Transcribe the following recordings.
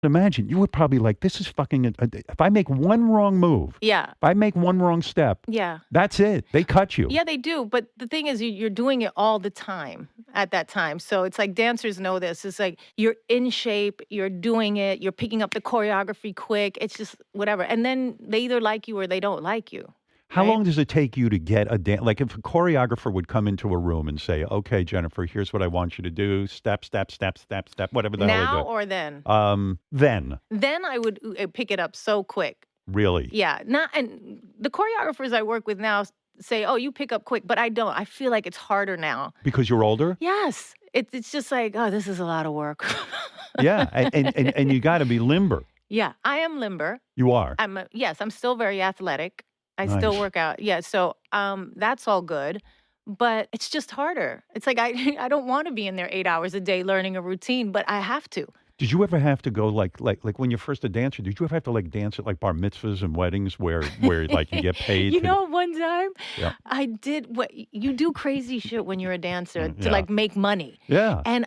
Imagine, you were probably like, this is fucking, if I make one wrong move, Yeah. if I make one wrong step, Yeah. that's it. They cut you. Yeah, they do. But the thing is, you're doing it all the time at that time. So it's like dancers know this. It's like you're in shape, you're doing it, you're picking up the choreography quick. It's just whatever. And then they either like you or they don't like you. How long does it take you to get a dance? Like if a choreographer would come into a room and say, okay, Jennifer, here's what I want you to do. Step, step, step, step, step, whatever the hell they do. Now or then? Then. Then I would pick it up so quick. Really? Yeah. And the choreographers I work with now say, oh, you pick up quick, but I don't. I feel like it's harder now. Because you're older? Yes. It's just like, oh, this is a lot of work. Yeah. And you got to be limber. Yeah. I am limber. You are? Yes, I'm still very athletic. I Nice. still work out. Yeah. So that's all good. But it's just harder. It's like I don't want to be in there 8 hours a day learning a routine, but I have to. Did you ever have to go like when you're first a dancer? Did you ever have to like dance at like bar mitzvahs and weddings where like you get paid? One time I did what you do crazy shit when you're a dancer to like make money. Yeah. And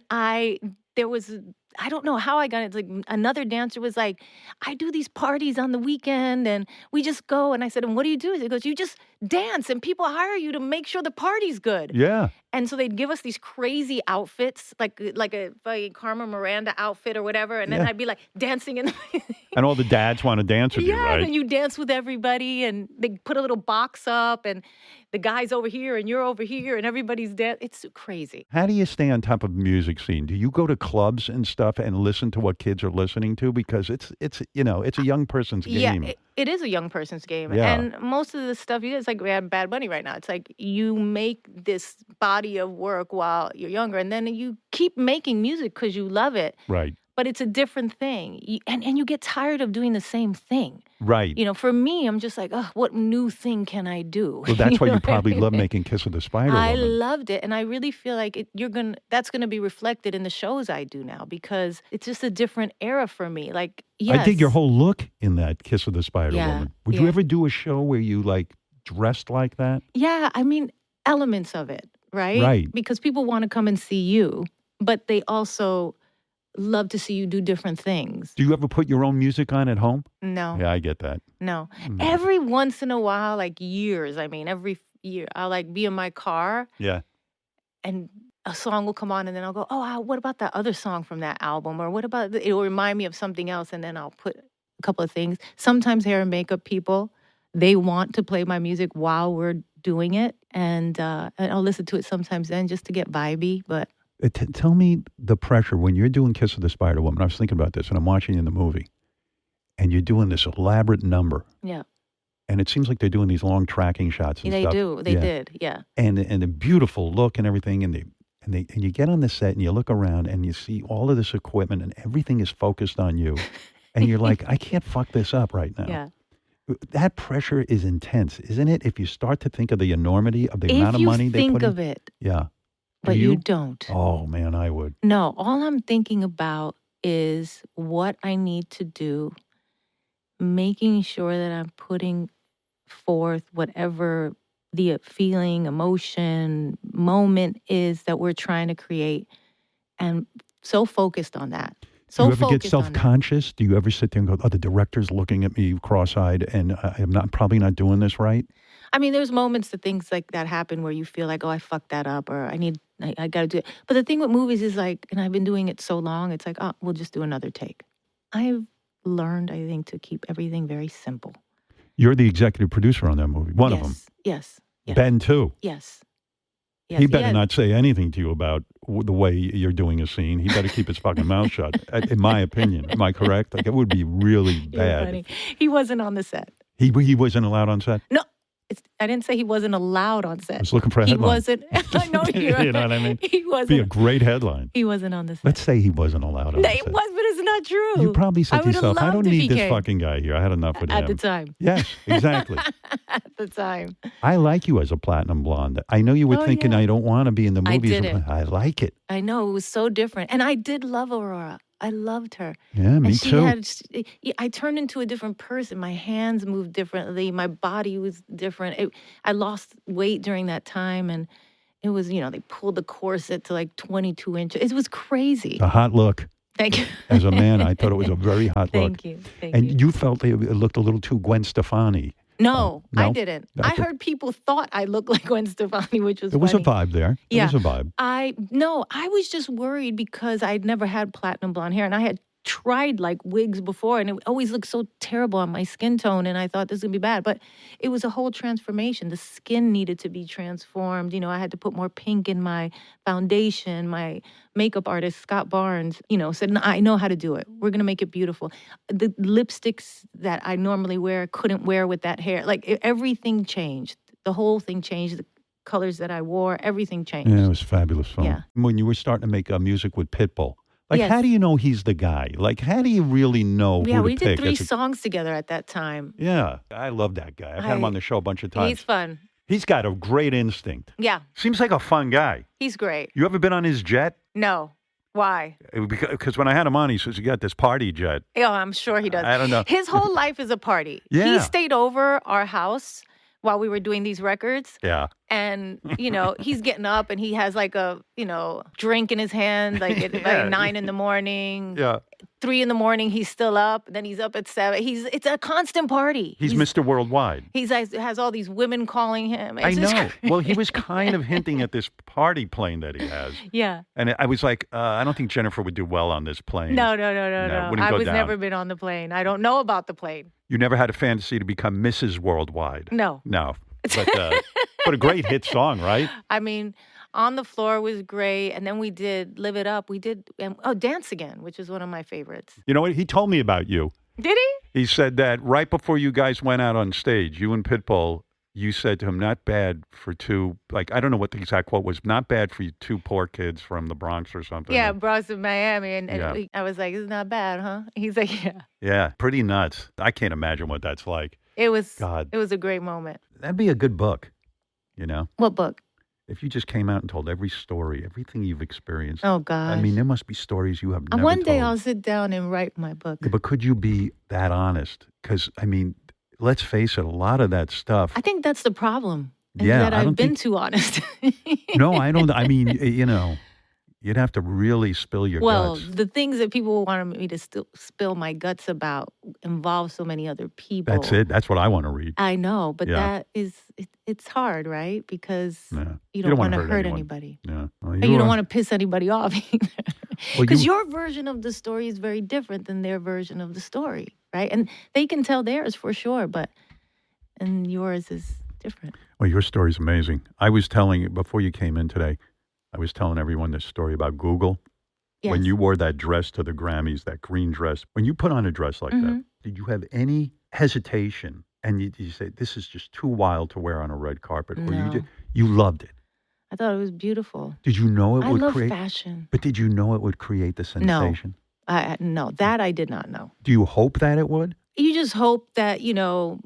I don't know how I got it. Like another dancer was like, I do these parties on the weekend and we just go. And I said, and what do you do? He goes, you just dance and people hire you to make sure the party's good. Yeah. And so they'd give us these crazy outfits, like a Carmen Miranda outfit or whatever. And then I'd be like dancing in and all the dads want to dance with you, right? Yeah, and you dance with everybody and they put a little box up and the guy's over here and you're over here and everybody's dancing. It's crazy. How do you stay on top of the music scene? Do you go to clubs and stuff and listen to what kids are listening to? Because it's a young person's game. Yeah, it is a young person's game. Yeah. And most of the stuff it's like we have Bad Bunny right now. It's like you make this body of work while you're younger and then you keep making music because you love it. Right. But it's a different thing. And you get tired of doing the same thing. Right. For me, I'm just like, oh, what new thing can I do? Well, that's why you probably love making Kiss of the Spider Woman. I loved it. And I really feel like that's going to be reflected in the shows I do now because it's just a different era for me. Like, yes. I dig your whole look in that Kiss of the Spider Woman. Would you ever do a show where you like dressed like that? Yeah. I mean, elements of it, right? Right. Because people want to come and see you, but they also love to see you do different things. Do you ever put your own music on at home? No. Yeah, I get that. No. Every once in a while, like years, every year, I'll like be in my car. Yeah. And a song will come on and then I'll go, oh, what about that other song from that album? Or what about, it will remind me of something else. And then I'll put a couple of things. Sometimes hair and makeup people, they want to play my music while we're doing it. And I'll listen to it sometimes then just to get vibey, but... Tell me the pressure when you're doing Kiss of the Spider Woman. I was thinking about this, and I'm watching you in the movie, and you're doing this elaborate number. Yeah. And it seems like they're doing these long tracking shots and stuff. They do. They did. Yeah. And a beautiful look and everything, and you get on the set and you look around and you see all of this equipment and everything is focused on you, and you're like, I can't fuck this up right now. Yeah. That pressure is intense, isn't it? If you start to think of the enormity of the amount of money they put in. If you think of it. Yeah. But you don't. Oh, man, I would. No, all I'm thinking about is what I need to do, making sure that I'm putting forth whatever the feeling, emotion, moment is that we're trying to create, and so focused on that. Do you ever get self-conscious? Do you ever sit there and go, oh, the director's looking at me cross-eyed and I'm probably not doing this right? I mean, there's moments that things like that happen where you feel like, oh, I fucked that up or I got to do it. But the thing with movies is like, and I've been doing it so long, it's like, oh, we'll just do another take. I've learned, I think, to keep everything very simple. You're the executive producer on that movie. One of them. Yes. Ben, too. Yes. He better not say anything to you about the way you're doing a scene. He better keep his fucking mouth shut, in my opinion. Am I correct? Like, it would be really bad. Funny. He wasn't on the set. He wasn't allowed on set? No. I didn't say he wasn't allowed on set. I was looking for a headline. He wasn't. I know you're You know what I mean? He wasn't. Be a great headline. He wasn't on the set. Let's say he wasn't allowed on the set. It was, but it's not true. You probably said to yourself, I don't need this fucking guy here. I had enough with him. At the time. Yes, exactly. At the time. I like you as a platinum blonde. I know you were thinking, I don't want to be in the movies. I didn't. I like it. I know. It was so different. And I did love Aurora. I loved her. Yeah, me too. I turned into a different person. My hands moved differently. My body was different. I lost weight during that time. And it was, they pulled the corset to like 22 inches. It was crazy. A hot look. Thank you. As a man, I thought it was a very hot look. Thank you. Thank And you. you felt it looked a little too Gwen Stefani. No, I no? didn't. I I thought- heard people thought I looked like Gwen Stefani, which was There was a funny. vibe there. Yeah. There was a vibe. I was just worried because I'd never had platinum blonde hair, and I had tried like wigs before, and it always looked so terrible on my skin tone, and I thought this would be bad. But it was a whole transformation. The skin needed to be transformed. I had to put more pink in my foundation. My makeup artist, Scott Barnes, said, "No, I know how to do it. We're going to make it beautiful." The lipsticks that I normally wear couldn't wear with that hair. Like everything changed. The whole thing changed. The colors that I wore, everything changed. Yeah, it was fabulous fun. Yeah. When you were starting to make music with Pitbull, like, Yes. how do you know he's the guy? Like, how do you really know Yeah, who to we pick? did 3 as a- songs together at that time. Yeah, I love that guy. I've had him on the show a bunch of times. He's fun. He's got a great instinct. Yeah, Seems like a fun guy. he's great. You ever been on his jet? No. Why? Because when I had him on, he says, you got this party jet. Oh, I'm sure he does. I don't know. His whole life is a party. Yeah. He stayed over our house while we were doing these records. Yeah. And, he's getting up and he has like a, drink in his hand, like at Yeah. like 9 in the morning. Yeah. 3 in the morning, he's still up. Then he's up at 7. It's a constant party. He's Mr. Worldwide. He has all these women calling him. I It's just know. Well, he crazy. was kind of hinting at this party plane that he has. Yeah. And I was like, I don't think Jennifer would do well on this plane. No. wouldn't I go was down. never been on the plane. I don't know about the plane. You never had a fantasy to become Mrs. Worldwide. No. No. But a great hit song, right? I mean, On the Floor was great. And then we did Live It Up. We did, Dance Again, which is one of my favorites. You know what? He told me about you. Did he? He said that right before you guys went out on stage, you and Pitbull, you said to him, not bad for two, like, I don't know what the exact quote was, not bad for you two poor kids from the Bronx or something. Yeah, Bronx in Miami. And Yeah. I was like, it's not bad, huh? He's like, yeah. Yeah, pretty nuts. I can't imagine what that's like. It was God. It was a great moment. That'd be a good book, What book? if you just came out and told every story, everything you've experienced. Oh, gosh. I mean, there must be stories you have never One day told. I'll sit down and write my book. Yeah, but could you be that honest? Because, I mean, let's face it, a lot of that stuff. I think that's the problem. Is Yeah, that I I've don't been think- too honest. No, I don't. I mean, you'd have to really spill your Well, guts. the things that people wanted me to spill my guts about involve so many other people. That's it. That's what I want to read. I know, but Yeah. that is it's hard, right? Because Yeah. you don't want wanna to hurt anyone. anybody. Yeah. Well, And you don't are- want to piss anybody off either. Well, Because you- your version of the story is very different than their version of the story, right? And they can tell theirs for sure, and yours is different. Well, your story's amazing. I was telling, before you came in today, I was telling everyone this story about Google. Yes. When you wore that dress to the Grammys, that green dress, when you put on a dress like that, Mhm. did you have any hesitation? And you say, this is just too wild to wear on a red carpet? Or No. you loved it? I thought it was beautiful. Did you know it I would love create? fashion. But did you know it would create the sensation? No, that I did not know. Do you hope that it would? You just hope that, you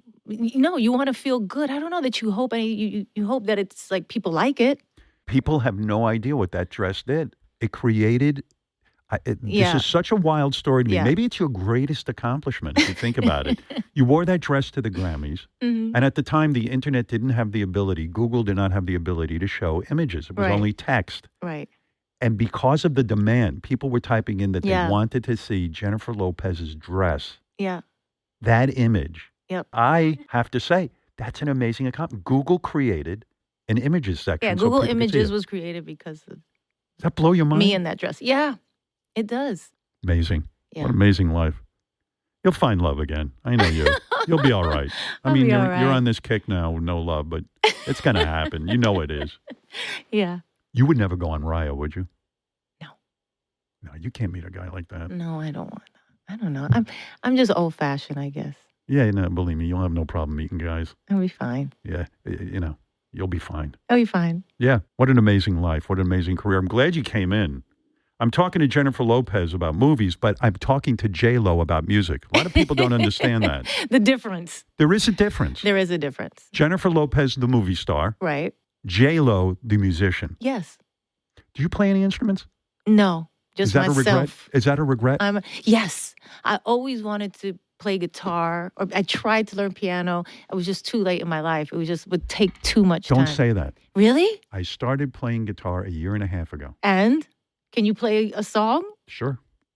want to feel good. I don't know that you hope, and you hope that it's like people like it. People have no idea what that dress did. It created. This Yeah. is such a wild story to me. Yeah. Maybe it's your greatest accomplishment if you think about it. You wore that dress to the Grammys, Mhm. and at the time, the internet didn't have the ability. Google did not have the ability to show images. It was Right. only text. Right. And because of the demand, people were typing in that Yeah. they wanted to see Jennifer Lopez's dress. Yeah. That image. Yep. I have to say, that's an amazing accomplishment. Google created an images section. Yeah. so Google people could see Images it. was created because of Does that blow your mind? me in that dress. Yeah, it does. Amazing. Yeah. What an amazing life. You'll find love again. I know you. You'll be all right. I I'll mean, be you're, all you're right. on this kick now with no love, but it's going to happen. You know it is. Yeah. You would never go on Raya, would you? No. No, you can't meet a guy like that. No, I don't want that. I don't know. I'm just old fashioned, I guess. Yeah, no, believe me, you'll have no problem meeting guys. I'll be fine. Yeah, you'll be fine. I'll be fine. Yeah, what an amazing life. What an amazing career. I'm glad you came in. I'm talking to Jennifer Lopez about movies, but I'm talking to J-Lo about music. A lot of people don't understand that. The difference. There is a difference. There is a difference. Jennifer Lopez, the movie star. Right. J-Lo, the musician. Yes. Do you play any instruments? No. Just Is that myself. a regret? Is that a regret? Yes. I always wanted to play guitar, or I tried to learn piano. I was just too late in my life. It was just would take too much time. Don't say that. Really? I started playing guitar a year and a half ago. And can you play a song? Sure.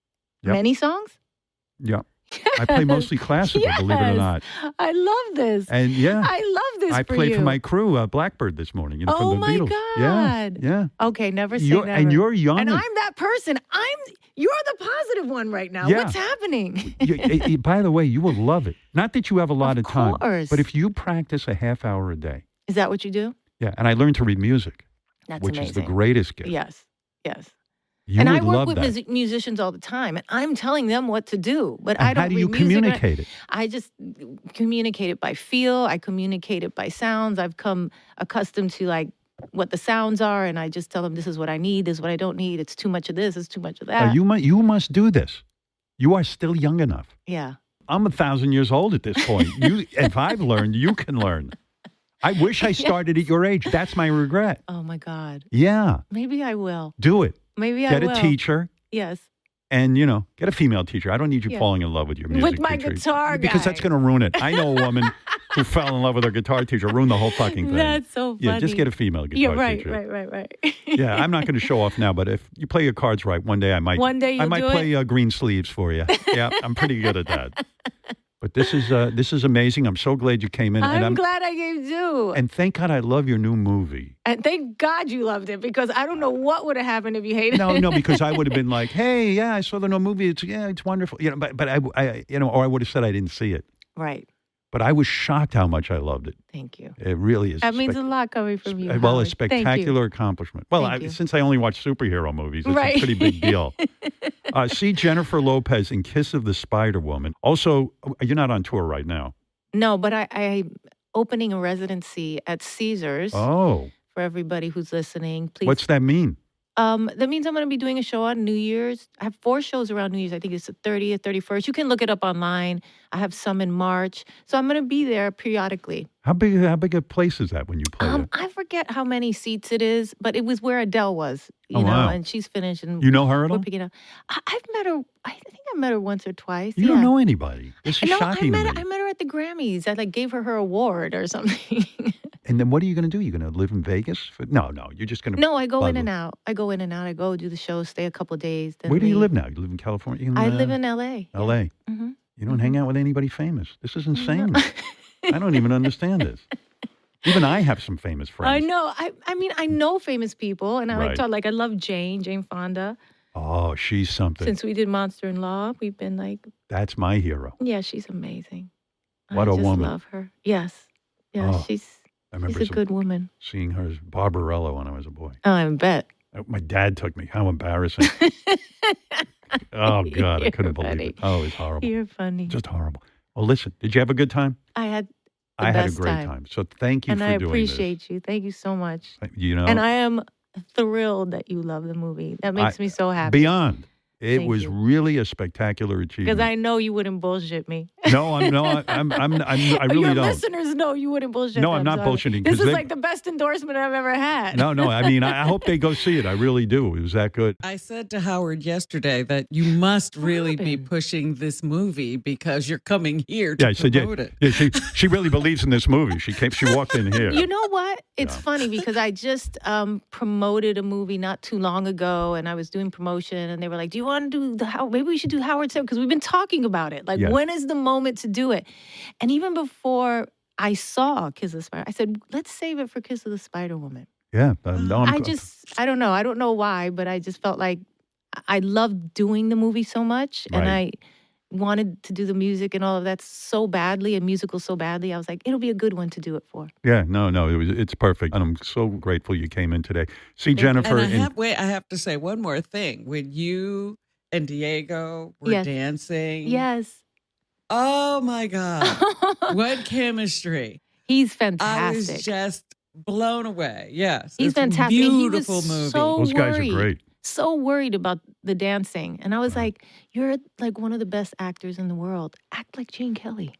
Yep. Many songs? Yeah. I play mostly classical, believe it or Yes. not. I love this. And yeah, I love this I for played you. for my crew, Blackbird, this morning. You know, Oh from the my Beatles. God. Yeah. Okay, never say You're, never. and you're young. And I'm that person. You're the positive one right now. Yeah. What's happening? By the way, you will love it. Not that you have a lot of time, course. but if you practice a half hour a day. Is that what you do? Yeah. And I learned to read music, That's which amazing. is the greatest gift. Yes. Yes. You and would I work love with that. musicians all the time, and I'm telling them what to do. But And I don't how do you read music. communicate it? I just communicate it by feel. I communicate it by sounds. I've come accustomed to like what the sounds are, and I just tell them this is what I need, this is what I don't need. It's too much of this, it's too much of that. You must do this. You are still young enough. Yeah. I'm 1,000 years old at this point. If I've learned, you can learn. I wish I started at your age. That's my regret. Oh my God. Yeah. Maybe I will. Do it. Maybe I Get will. a teacher. Yes. And, get a female teacher. I don't need you Yeah. falling in love with your music With my teacher. guitar Because that's guy. going to ruin it. I know a woman who fell in love with her guitar teacher, ruined the whole fucking thing. That's so funny. Yeah, just get a female guitar Yeah, right, teacher. right. Yeah, I'm not going to show off now, but if you play your cards right, one day I might. One day I you'll might do play green sleeves for you. Yeah, I'm pretty good at that. But this is amazing. I'm so glad you came in. I'm glad I gave you. And thank God I love your new movie. And thank God you loved it, because I don't know what would have happened if you hated it. No, because I would have been like, hey, yeah, I saw the new movie. It's wonderful. But I or I would have said I didn't see it. Right. But I was shocked how much I loved it. Thank you. It really is. That means a lot coming from you. Well, a Howard. Thank you. spectacular accomplishment. Well, Thank you. since I only watch superhero movies, it's Right. a pretty big deal. See Jennifer Lopez in Kiss of the Spider Woman. Also, you're not on tour right now. No, but I'm opening a residency at Caesars Oh, for everybody who's listening. Please. what's that mean? That means I'm going to be doing a show on New Year's. I have 4 shows around New Year's. I think it's the 30th, 31st. You can look it up online. I have some in March. So I'm going to be there periodically. How big a place is that when you play it? I forget how many seats it is, but it was where Adele was, you Oh, know, wow. and she's finished. And You know her at we're all? picking up. I've met her. I think I met her once or twice. You yeah. don't know anybody. This is No, shocking to me. I met her at the Grammys. I gave her award or something. And then what are you going to do? You're going to live in Vegas? No, you're just going to. No, I go in and out. I go do the show, stay a couple of days. Then Where do you leave. live now? You live in California? I live in L.A. L.A. Mm-hmm. You don't hang out with anybody famous. This is insane. I don't even understand this. Even I have some famous friends. I know. I mean, I know famous people, and I Right. I love Jane Fonda. Oh, she's something. Since we did Monster in Law, we've been like, That's my hero. yeah, she's amazing. What I a just woman. love her. Yes. Yeah, Oh, she's I remember a good woman. seeing her as Barbarella when I was a boy. Oh, I bet. My dad took me. How embarrassing. Oh, God, I couldn't believe funny. it. Oh, it was horrible. You're funny. Just horrible. Well, listen, did you have a good time? I had the I had a best great time. So thank you and for I doing appreciate you. Thank you so much. this. You know, And I am thrilled that you love the movie. That makes me so happy. beyond. It Thank was you. really a spectacular achievement. Because I know you wouldn't bullshit me. No, I really Your don't. listeners know you wouldn't bullshit No, them, I'm not so bullshitting, This 'cause is they- like the best endorsement I've ever had. No, I mean, I hope they go see it. I really do. It was that good. I said to Howard yesterday that you must really be happened? pushing this movie because you're coming here to Yeah, I said, promote it. yeah, she really believes in this movie. She walked in here. You know what? It's Yeah. funny because I just promoted a movie not too long ago, and I was doing promotion, and they were like, "Do you want to do maybe we should do Howard Stern because we've been talking about it. Like, Yes. when is the moment to do it?" And even before I saw Kiss of the Spider, I said, "Let's save it for Kiss of the Spider Woman." Yeah, no, I don't know. I don't know why, but I just felt like I loved doing the movie so much, and Right. I wanted to do the music and all of that so badly, and musical so badly. I was like, it'll be a good one to do it for. Yeah, no, it's perfect, and I'm so grateful you came in today. See, And Jennifer, I have to say one more thing. When you and Diego were Yes. dancing. Yes. Oh my God. What chemistry. He's I fantastic. was just blown away. Yes. He's it's a fantastic. And he was beautiful movie. so those guys are worried. great. So worried about the dancing. And I was Wow. like, you're like one of the best actors in the world. Act like Gene Kelly.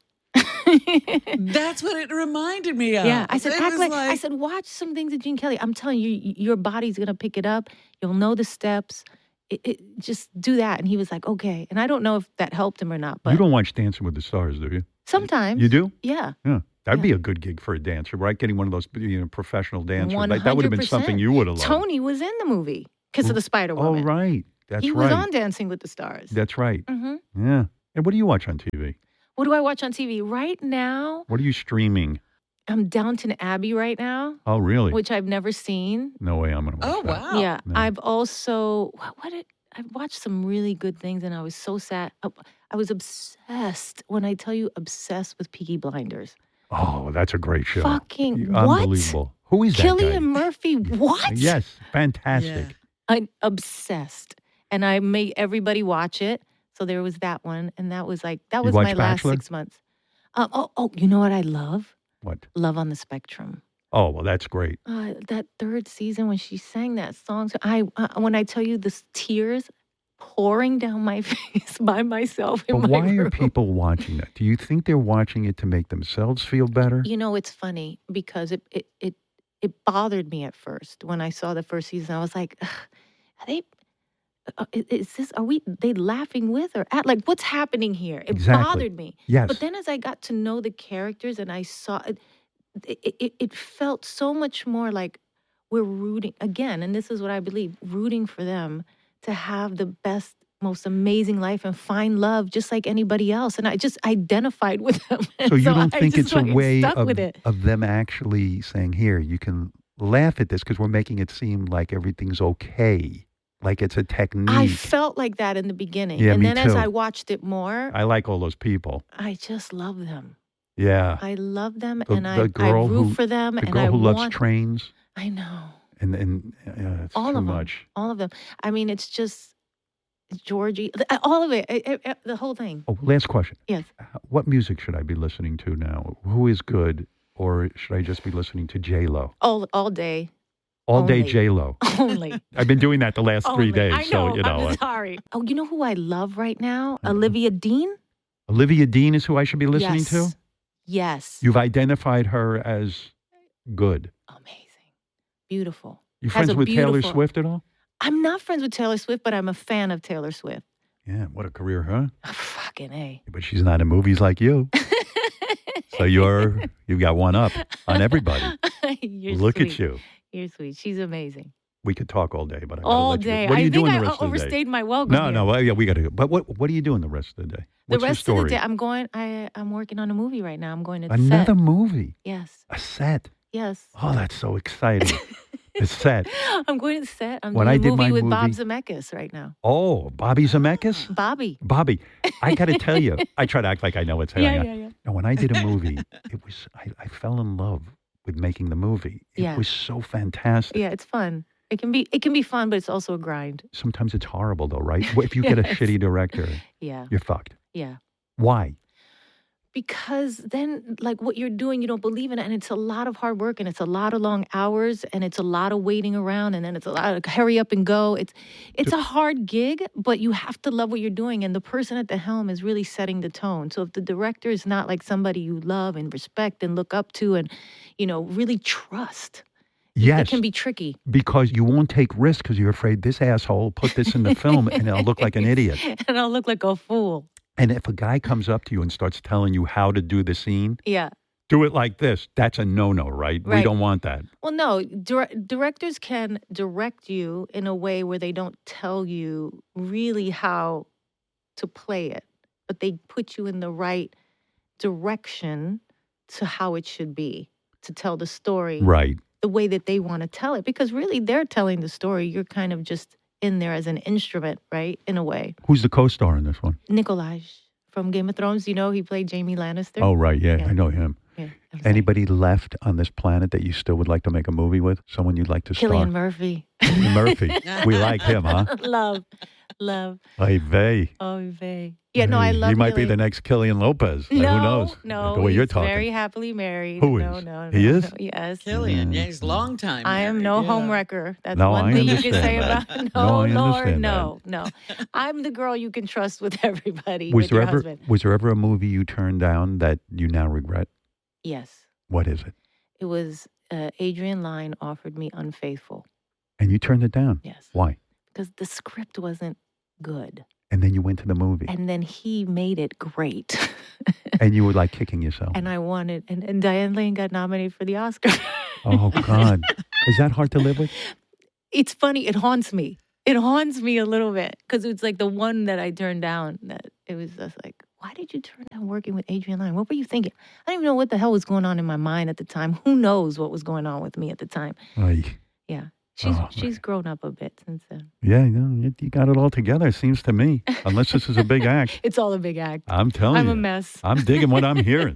That's what it reminded me of. Yeah, I said, It act was like, I said, watch some things of Gene Kelly. I'm telling you, your body's gonna pick it up. You'll know the steps. Just do that. And he was like, okay. And I don't know if that helped him or not, You but don't watch Dancing with the Stars, do you? sometimes You do? Yeah, Yeah. That'd be a good gig for a dancer, right? Getting one of those professional dancers. 100%. That would have been something you would have loved. Tony was in the movie Kiss of the Spider Oh, Woman. right. That's He right. was on Dancing with the Stars. That's right. hmm Yeah. And what do you watch on TV? What do I watch on TV right now? What are you streaming? I'm Downton Abbey right now, Oh, really? which I've never seen. No way I'm going to watch Oh, that. wow. Yeah, No. I've also I've watched some really good things, and I was so sad. I was obsessed when I tell you obsessed with Peaky Blinders. Oh, that's a great show. Fucking what? Unbelievable. Who is that Killian guy? Murphy. What? Yes, fantastic. Yeah. I'm obsessed, and I made everybody watch it. So there was that one, and that was You my watched last Bachelor? 6 months. You know what I love? What? Love on the Spectrum. Oh, well, that's great. That third season when she sang that song, so when I tell you the tears pouring down my face by myself in But my why are room. people watching that? Do you think they're watching it to make themselves feel better? You know, it's funny because it bothered me at first when I saw the first season. I was like, "Ugh, are they? They laughing with or at? Like, what's happening here? It Exactly. bothered me. Yes. But then as I got to know the characters and I saw it felt so much more like we're rooting again, and this is what I believe, rooting for them to have the best, most amazing life and find love just like anybody else. And I just identified with them. So you don't I think just it's a fucking way stuck of, with it. of them actually saying, here, you can laugh at this because we're making it seem like everything's okay, like it's a technique. I felt like that in the beginning. Yeah, and me then as too. I watched it more, I like all those people. I just love them. Yeah. I love them The- and the I girl root who- for them The and girl I who loves want trains, I know. and it's All too of them. much. All of them. I mean, it's just Georgie, all of it, the whole thing. Oh, last question. Yes. What music should I be listening to now? Who is good? Or should I just be listening to J-Lo? All day. All day Only. J-Lo. Only. I've been doing that the last 3 Only. days. I know. So, you know. I'm sorry. Oh, you know who I love right now? Mhm. Olivia Dean? Olivia Dean is who I should be listening yes. to? Yes. You've identified her as good. Amazing. Beautiful. You Has friends a with Taylor beautiful- Swift at all? I'm not friends with Taylor Swift, but I'm a fan of Taylor Swift. Yeah, what a career, huh? Fucking A. But she's not in movies like you. So you got one up on everybody. You're Look sweet. at you. You're sweet. She's amazing. We could talk all day, but I gotta All let you. day. What are you I doing think the I rest of the day? overstayed my welcome. No, here. no, well, yeah, we got to go. But what are you doing the rest of the day? The What's rest your of the story? day, I'm working on a movie right now. I'm going to the Another set. movie, Yes. a set. Yes. Oh, that's so exciting. The set. I'm going to the set. I'm When doing I a did movie my with Bob movie- Zemeckis right now. Oh, Bobby Zemeckis? Bobby. Bobby, I got to tell you, I try to act like I know what's happening. Yeah. Now, when I did a movie, I fell in love with making the movie. It Yeah. was so fantastic. Yeah, it's fun. It can be fun, but it's also a grind. Sometimes it's horrible, though, right? If you get a Yes. shitty director, Yeah. you're fucked. Yeah. Why? Because then, like, what you're doing, you don't believe in it. And it's a lot of hard work and it's a lot of long hours and it's a lot of waiting around and then it's a lot of hurry up and go. It's a hard gig, but you have to love what you're doing. And the person at the helm is really setting the tone. So if the director is not like somebody you love and respect and look up to and, really trust, Yes. it can be tricky. Because you won't take risks because you're afraid this asshole put this in the film and I'll look like an idiot. And I'll look like a fool. And if a guy comes up to you and starts telling you how to do the scene, Yeah. do it like this. That's a no-no, right? We Right. don't want that. Well, no, directors can direct you in a way where they don't tell you really how to play it, but they put you in the right direction to how it should be, to tell the story Right. the way that they want to tell it. Because really, they're telling the story. You're kind of just in there as an instrument, right? In a way. Who's the co-star in this one? Nikolaj from Game of Thrones, he played Jamie Lannister. Oh, right. Yeah, Yeah. I know him. Yeah, I was like, Anybody left on this planet that you still would like to make a movie with? Someone you'd like to star? Cillian Murphy. Murphy. We like him, huh? Love. Ay vey. Oh, vey. Yeah, no, I love He might be Cillian. the next Killian Lopez. No, Who knows? No, The way you're he's talking. very happily married. Who no, is? No, He no, is? no, yes. Killian, yeah, he's a long time. I am married, no yeah. homewrecker. That's No, one I thing you can say understand about that. No, I Lord, understand no. I'm the girl you can trust with everybody. Was with there your ever husband. was there ever a movie you turned down that you now regret? Yes. What is it? It was Adrian Lyne offered me Unfaithful. And you turned it down. Yes. Why? Because the script wasn't good. And then you went to the movie. And then he made it great. And you were like kicking yourself. And I wanted, and Diane Lane got nominated for the Oscar. Oh God. Is that hard to live with? It's funny. It haunts me. It haunts me a little bit because it's like the one that I turned down. That it was just like, why did you turn down working with Adrienne Lyne? What were you thinking? I don't even know what the hell was going on in my mind at the time. Who knows what was going on with me at the time? Ay. Yeah, Oh, she's grown up a bit since then. Yeah, you got it all together, it seems to me. Unless this is a big act. It's all a big act. I'm telling I'm you. a mess. I'm digging what I'm hearing.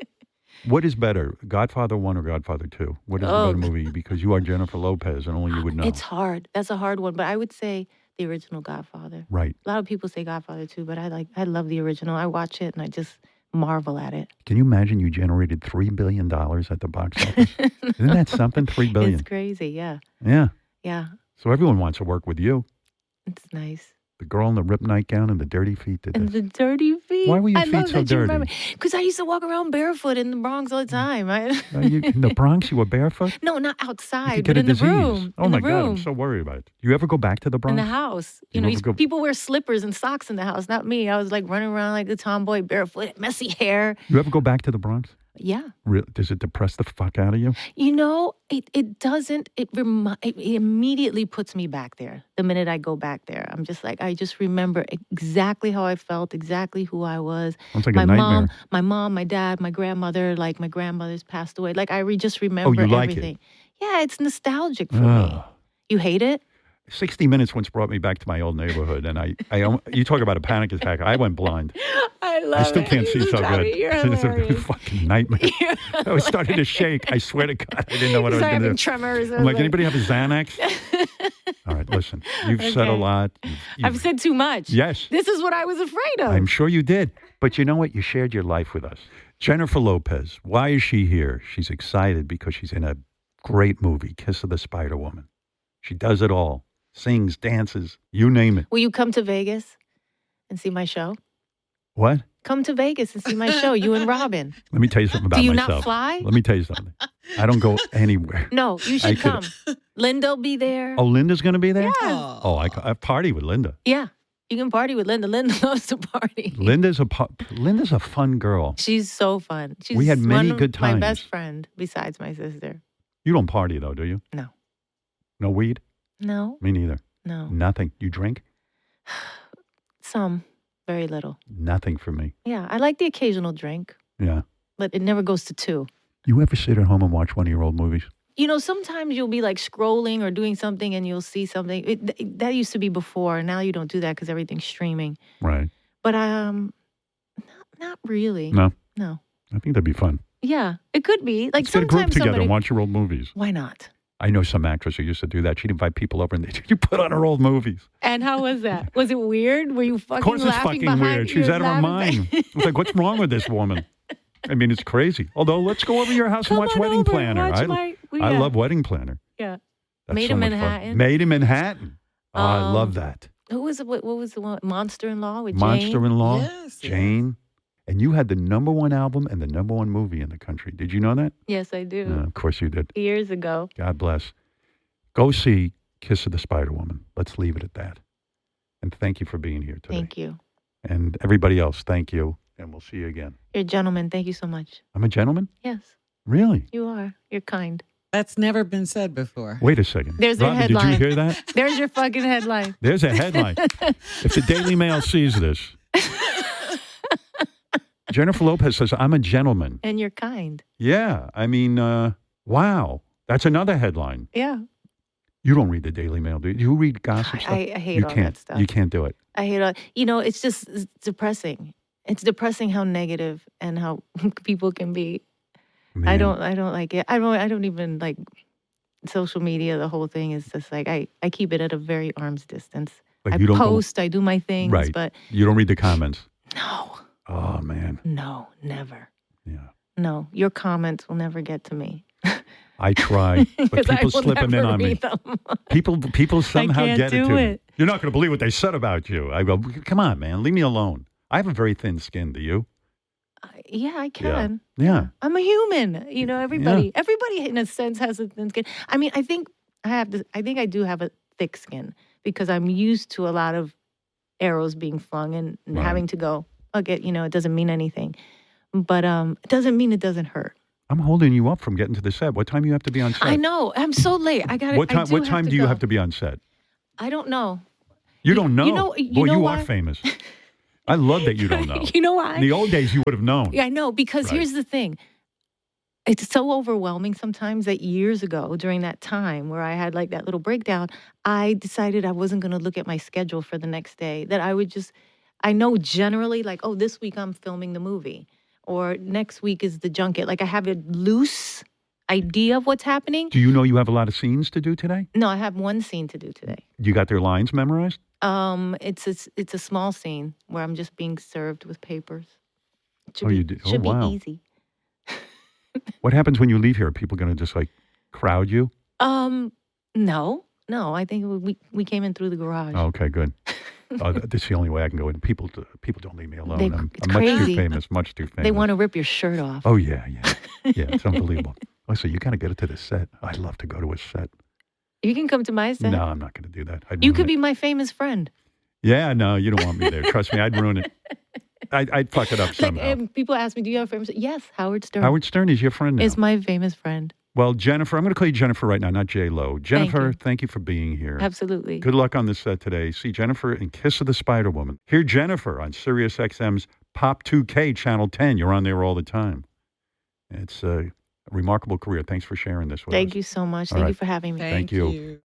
What is better, Godfather 1 or Godfather 2? What is the better movie? Because you are Jennifer Lopez and only you would know. It's hard. That's a hard one, but I would say the original Godfather. Right. A lot of people say Godfather 2, but I love the original. I watch it and I just marvel at it. Can you imagine you generated $3 billion at the box office? Isn't that something? $3 billion. It's crazy, yeah. Yeah. Yeah, So everyone wants to work with you. it's nice. The girl in the ripped nightgown and the dirty feet did And this. the dirty feet. Why were your feet so dirty? Because I used to walk around barefoot in the Bronx all the time. In the Bronx, you were barefoot? No, not You outside, could but get a in the disease. room. Oh in my the God, room. I'm so worried about it. You ever go back to the In Bronx? the house. You ever go- People wear slippers and socks in the house, not me. I was like running around like a tomboy, barefoot, messy hair. You ever go back to the Bronx? Yeah. Does it depress the fuck out of you? You know, it doesn't, it immediately puts me back there. The minute I go back there, I'm just like, I just remember exactly how I felt, exactly who I was. Sounds like a nightmare. My mom, my dad, my grandmother, like my grandmother's passed away. Like I just remember you like everything. it? Yeah, it's nostalgic for me. Ugh. You hate it? 60 Minutes once brought me back to my old neighborhood, and you talk about a panic attack. I went blind. I love I still it. can't see so good. You're It's a hilarious. fucking nightmare. I was starting to shake. I swear to God, I didn't know what I was going to having do. tremors. I'm like, anybody have a Xanax? All right, listen. You've said a Okay. lot. I've said too much. Yes. This is what I was afraid of. I'm sure you did. But you know what? You shared your life with us. Jennifer Lopez, why is she here? She's excited because she's in a great movie, Kiss of the Spider Woman. She does it all. Sings, dances, you name it. Will you come to Vegas and see my show? What? Come to Vegas and see my show, you and Robin. Let me tell you something about Do you myself. not fly? Let me tell you something. I don't go anywhere. No, you I should could- come. Linda'll be there. Oh, Linda's going to be there? Yeah. Oh, I party with Linda. Yeah. You can party with Linda. Linda loves to party. Linda's a fun girl. She's so fun. She's We had many one of good my times. best friend besides my sister. You don't party though, do you? No. No weed? No, Me neither. no. Nothing. You drink? Some, very little. Nothing for me. Yeah, I like the occasional drink, Yeah. but it never goes to 2. You ever sit at home and watch one of your old movies? You know, sometimes you'll be like scrolling or doing something and you'll see something. That used to be before. Now you don't do that because everything's streaming. Right. But not really. No. No. I think that'd be fun. Yeah, it could be. Like Let's get a group sometimes together somebody. and watch your old movies. Why not? I know some actress who used to do that. She'd invite people over and you put on her old movies. And how was that? Was it weird? Were you fucking Of course it's laughing fucking behind weird. She's your out of her laughing mind. back- It's like, what's wrong with this woman? I mean, it's crazy. Although, let's go over to your house and Come watch on Wedding over, Planner. watch I yeah. love Wedding Planner. Yeah. That's Made so in much fun. Manhattan. Made in Manhattan. Oh, I Um, love that. Who was it? What was the one? Monster-in-Law with Jane? Monster-in-Law, Yes, Jane. And you had the #1 album and the #1 movie in the country. Did you know that? Yes, I do. Of course you did. Years ago. God bless. Go see Kiss of the Spider Woman. Let's leave it at that. And thank you for being here today. Thank you. And everybody else, thank you. And we'll see you again. You're a gentleman. Thank you so much. I'm a gentleman? Yes, Really? you are. You're kind. That's never been said before. Wait a second. There's their Robin, headline. did you hear that? There's your fucking headline. There's a headline. If the Daily Mail sees this, Jennifer Lopez says, I'm a gentleman. And you're kind. Yeah. I mean, wow. That's another headline. Yeah. You don't read the Daily Mail, do you? Do you read gossip stuff? I hate you all can't. that stuff. You can't do it. I hate all. You know, it's just it's depressing. It's depressing how negative and how people can be. I Man. don't like it. I don't even like social media. The whole thing is just like I keep it at a very arm's distance. Like I you don't go- post, I do my things, Right. but You don't read the comments. no, Oh, man. no, never. Yeah. No, your comments will never get to me. I try, but 'Cause I people will slip them in never on me. read them. People somehow can't get it do to me. it. You're not going to believe what they said about you. I go, come on, man, leave me alone. I have a very thin skin. Do you? Yeah, I can. Yeah. I'm a human. You know, everybody in a sense has a thin skin. I mean, I think I think I do have a thick skin because I'm used to a lot of arrows being flung and Right. having to go, okay, you know, it doesn't mean anything. But it doesn't mean it doesn't hurt. I'm holding you up from getting to the set. What time do you have to be on set? I know. I'm so late. I got What time do you have to be on set? I don't know. You don't know? You Boy, know you why? are famous. I love that you don't know. You know why? In the old days, you would have known. Yeah, I know, because Right. here's the thing. It's so overwhelming sometimes that years ago, during that time where I had like that little breakdown, I decided I wasn't going to look at my schedule for the next day, that I would just, I know generally like, oh, this week I'm filming the movie or next week is the junket. Like I have a loose idea of what's happening. Do you know you have a lot of scenes to do today? No, I have one scene to do today. You got their lines memorized? It's a small scene where I'm just being served with papers. You do? Should wow. be easy. What happens when you leave here? Are people going to just like crowd you? No. I think we came in through the garage. Oh, okay, good. That's the only way I can go in. People don't leave me alone. I'm It's much too crazy. famous. Much too famous. They want to rip your shirt off. Oh yeah. It's unbelievable. Oh, so you got to get it to the set. I'd love to go to a set. You can come to my set. No, I'm not going to do that. You could be my famous friend. Yeah, no, you don't want me there. Trust me, I'd ruin it. I'd fuck it up somehow. Like, people ask me, do you have a famous? Yes, Howard Stern. Howard Stern is your friend now. Is my famous friend. Well, Jennifer, I'm going to call you Jennifer right now, not J-Lo. Jennifer, thank you for being here. Absolutely. Good luck on the set today. See Jennifer in Kiss of the Spider Woman. Hear Jennifer on Sirius XM's Pop 2K, Channel 10. You're on there all the time. It's a remarkable career. Thanks for sharing this with us. Thank you so much. All Thank right. you for having me. Thank you.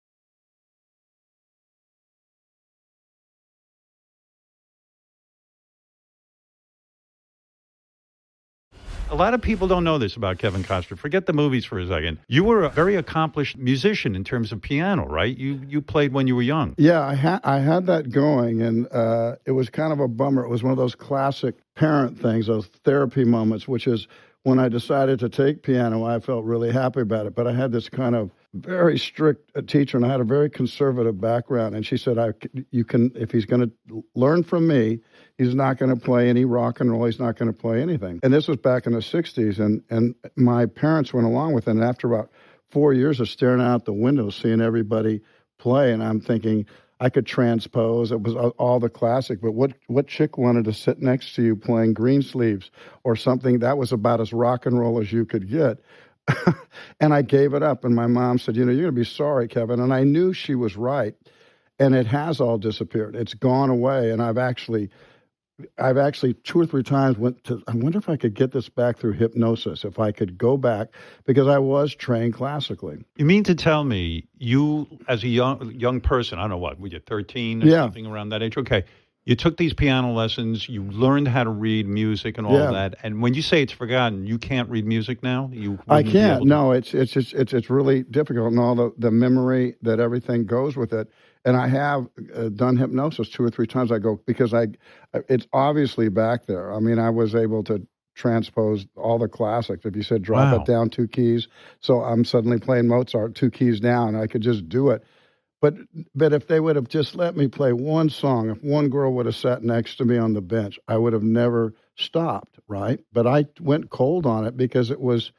A lot of people don't know this about Kevin Costner. Forget the movies for a second. You were a very accomplished musician in terms of piano, right? You played when you were young. Yeah, I had that going, and it was kind of a bummer. It was one of those classic parent things, those therapy moments, which is when I decided to take piano, I felt really happy about it. But I had this kind of very strict teacher, and I had a very conservative background. And she said, "You can, if he's going to learn from me, he's not going to play any rock and roll. He's not going to play anything." And this was back in the '60s, and my parents went along with it. And after about 4 years of staring out the window, seeing everybody play, and I'm thinking I could transpose. It was all the classic. But what chick wanted to sit next to you playing Greensleeves or something that was about as rock and roll as you could get? And I gave it up. And my mom said, "You're going to be sorry, Kevin." And I knew she was right. And it has all disappeared. It's gone away. And I've actually 2 or 3 times I wonder if I could get this back through hypnosis, if I could go back, because I was trained classically. You mean to tell me you, as a young person, I don't know what, were you 13 or something around that age? Okay. You took these piano lessons, you learned how to read music and all that. And when you say it's forgotten, you can't read music now? I can't. No, it's really difficult, and all the memory that everything goes with it. And I have done hypnosis 2 or 3 times. I go because it's obviously back there. I mean, I was able to transpose all the classics. If you said drop it down 2 keys, so I'm suddenly playing Mozart 2 keys down. I could just do it. But if they would have just let me play one song, if one girl would have sat next to me on the bench, I would have never stopped, right? But I went cold on it because I was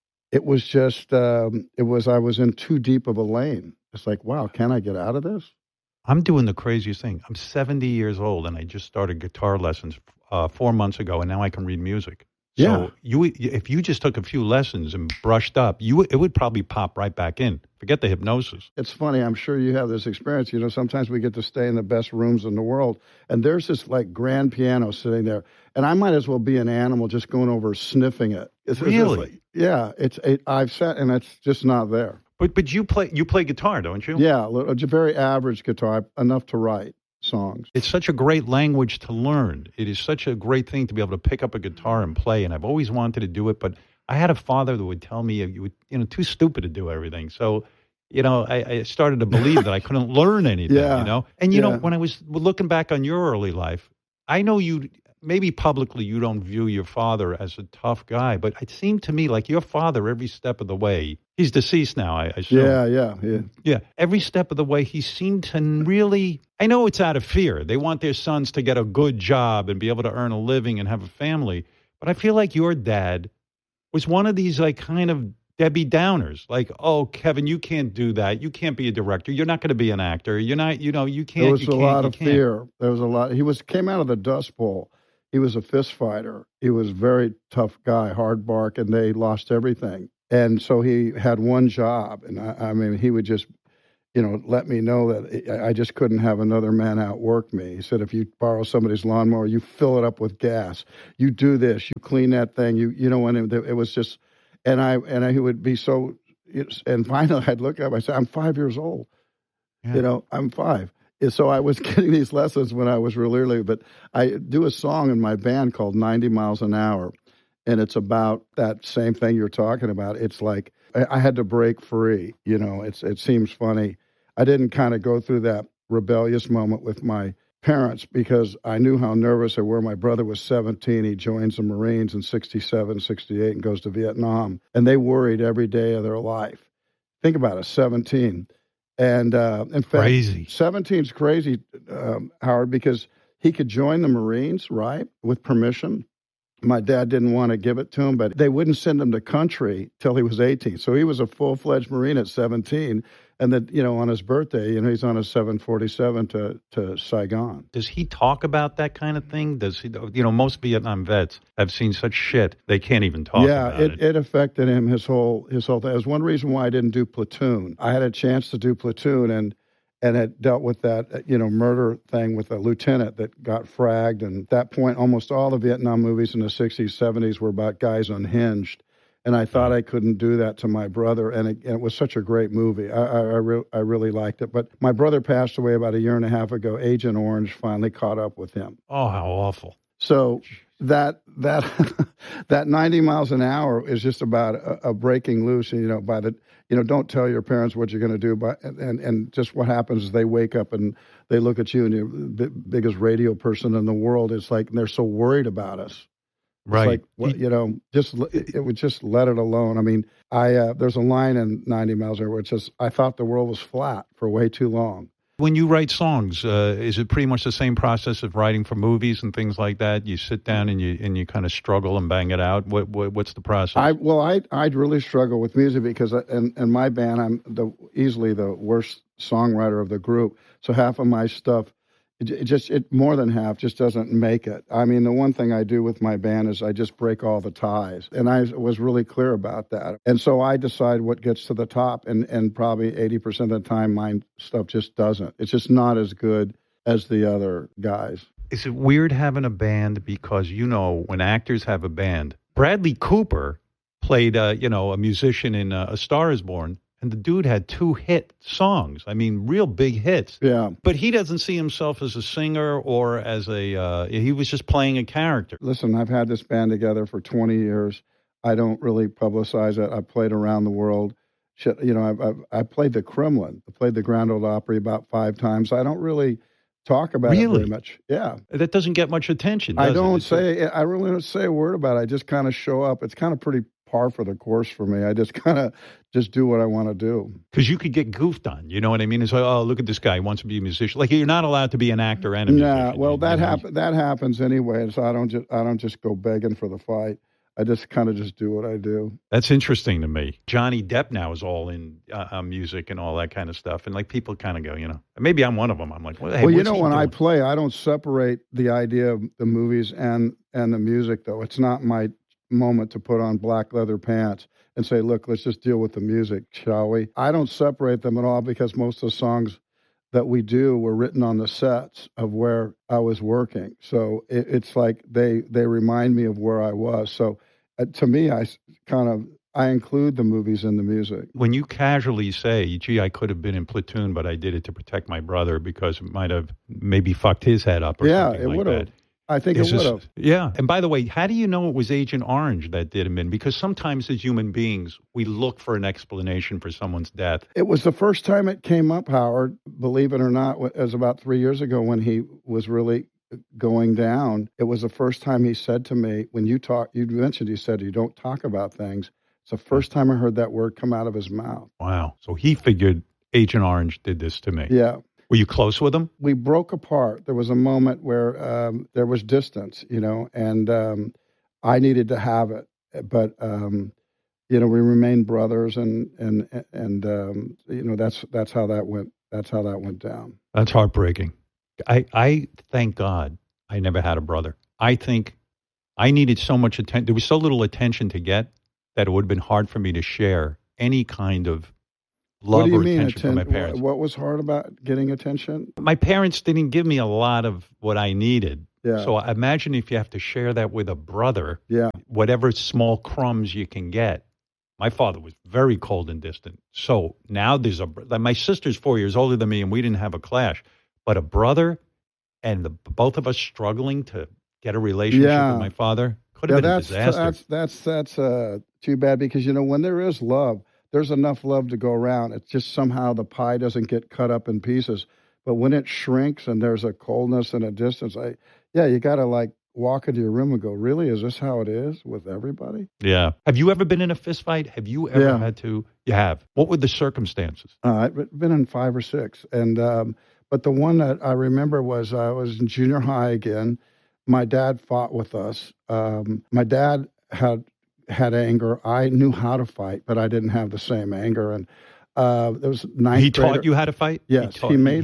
in too deep of a lane. It's like, wow, can I get out of this? I'm doing the craziest thing. I'm 70 years old, and I just started guitar lessons 4 months ago, and now I can read music. So if you just took a few lessons and brushed up, it would probably pop right back in. Forget the hypnosis. It's funny. I'm sure you have this experience. You know, sometimes we get to stay in the best rooms in the world, and there's this like grand piano sitting there, and I might as well be an animal just going over sniffing it. Really? Yeah. I've sat, and it's just not there. But you play guitar, don't you? Yeah, a very average guitar, enough to write songs. It's such a great language to learn. It is such a great thing to be able to pick up a guitar and play, and I've always wanted to do it, but I had a father that would tell me you were too stupid to do everything. So, I started to believe that I couldn't learn anything, And, when I was looking back on your early life, I know maybe publicly you don't view your father as a tough guy, but it seemed to me like your father, every step of the way, he's deceased now, I assume. Yeah. Every step of the way, he seemed to really, I know it's out of fear. They want their sons to get a good job and be able to earn a living and have a family. But I feel like your dad was one of these like kind of Debbie Downers. Like, oh, Kevin, you can't do that. You can't be a director. You're not going to be an actor. You're not, you can't. There was a lot of fear. There was a lot. He came out of the Dust Bowl. He was a fist fighter. He was a very tough guy, hard bark, and they lost everything. And so he had one job. And I mean, he would just, let me know that I just couldn't have another man outwork me. He said, if you borrow somebody's lawnmower, you fill it up with gas. You do this. You clean that thing. And it was just, and he would be so. And finally, I'd look at him. I said, I'm 5 years old. Yeah. I'm 5. And so I was getting these lessons when I was really early. But I do a song in my band called 90 Miles an Hour. And it's about that same thing you're talking about. It's like I had to break free. It seems funny. I didn't kind of go through that rebellious moment with my parents because I knew how nervous they were. My brother was 17. He joins the Marines in 67, 68 and goes to Vietnam. And they worried every day of their life. Think about it, 17. And in fact, crazy. 17's crazy, Howard, because he could join the Marines, right, with permission. My dad didn't want to give it to him, but they wouldn't send him to country till he was 18. So he was a full-fledged Marine at 17. And then, on his birthday, he's on a 747 to Saigon. Does he talk about that kind of thing? Does he? Most Vietnam vets have seen such shit they can't even talk about it. Yeah, it affected him his whole thing. It was one reason why I didn't do Platoon. I had a chance to do Platoon, and it dealt with that murder thing with a lieutenant that got fragged. And at that point, almost all the Vietnam movies in the 60s, 70s were about guys unhinged. And I thought I couldn't do that to my brother, and it was such a great movie. I really liked it. But my brother passed away about a year and a half ago. Agent Orange finally caught up with him. Oh, how awful! So that 90 miles an hour is just about a breaking loose. And, by the don't tell your parents what you're going to do. And just what happens is they wake up and they look at you, and you're the biggest radio person in the world. It's like they're so worried about us. Right. It's like, it would just let it alone. I mean, there's a line in 90 Miles an Hour which says, I thought the world was flat for way too long. When you write songs, is it pretty much the same process of writing for movies and things like that? You sit down and you kind of struggle and bang it out. What's the process? I'd really struggle with music because in my band, I'm easily the worst songwriter of the group. So half of my stuff, it more than half just doesn't make it. I mean, the one thing I do with my band is I just break all the ties. And I was really clear about that. And so I decide what gets to the top, and probably 80% of the time my stuff just doesn't. It's just not as good as the other guys. Is it weird having a band? Because, when actors have a band, Bradley Cooper played, a musician in A Star Is Born. And the dude had 2 hit songs. I mean, real big hits. Yeah. But he doesn't see himself as a singer or as he was just playing a character. Listen, I've had this band together for 20 years. I don't really publicize it. I've played around the world. I played the Kremlin. I played the Grand Ole Opry about 5 times. I don't really talk about it very much. Yeah. That doesn't get much attention, does I it? really don't say a word about it. I just kind of show up. It's kind of pretty par for the course for me. I just kind of do what I want to do. Because you could get goofed on, you know what I mean? It's like, oh, look at this guy, he wants to be a musician. Like, you're not allowed to be an actor and a musician. Yeah, well, that happens anyway. So I don't just go begging for the fight. I just kind of just do what I do. That's interesting to me. Johnny Depp now is all in music and all that kind of stuff. And like people kind of go, maybe I'm one of them. I'm like, well, hey, when I play, I don't separate the idea of the movies and the music, though. It's not my moment to put on black leather pants and say, look, let's just deal with the music, shall we? I don't separate them at all because most of the songs that we do were written on the sets of where I was working. So it's like they remind me of where I was. So to me, I include the movies in the music. When you casually say, gee, I could have been in Platoon, but I did it to protect my brother because it might have maybe fucked his head up or something like that. Yeah, it would have. I think it would have. Yeah. And by the way, how do you know it was Agent Orange that did him in? Because sometimes as human beings, we look for an explanation for someone's death. It was the first time it came up, Howard, believe it or not. It was about 3 years ago when he was really going down. It was the first time he said to me, when you mentioned, he said, you don't talk about things. It's the first time I heard that word come out of his mouth. Wow. So he figured Agent Orange did this to me. Yeah. Were you close with him? We broke apart. There was a moment where there was distance, and I needed to have it. But, we remained brothers, and that's how that went. That's how that went down. That's heartbreaking. I thank God I never had a brother. I think I needed so much attention. There was so little attention to get that it would have been hard for me to share any kind of love What do you or mean attention from my parents. What was hard about getting attention? My parents didn't give me a lot of what I needed. Yeah. So imagine if you have to share that with a brother, Yeah. whatever small crumbs you can get. My father was very cold and distant. So now there's my sister's 4 years older than me, and we didn't have a clash. But a brother and both of us struggling to get a relationship with my father could have been a disaster. That's too bad, because, when there is love, there's enough love to go around. It's just somehow the pie doesn't get cut up in pieces. But when it shrinks and there's a coldness and a distance, you got to walk into your room and go, really, is this how it is with everybody? Yeah. Have you ever been in a fist fight? Have you ever had to? You have. What were the circumstances? I've been in 5 or 6. And but the one that I remember was I was in junior high again. My dad fought with us. My dad had anger. I knew how to fight, but I didn't have the same anger. And there was ninth He grader. taught you how to fight? Yes, he made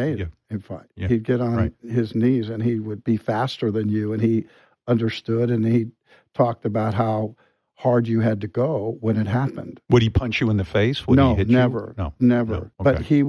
him fight. Yeah. He'd get on his knees, and he would be faster than you, and he understood, and he talked about how hard you had to go when it happened. Would he punch you in the face? Would No, he hit never. You? Never. No. Okay. But he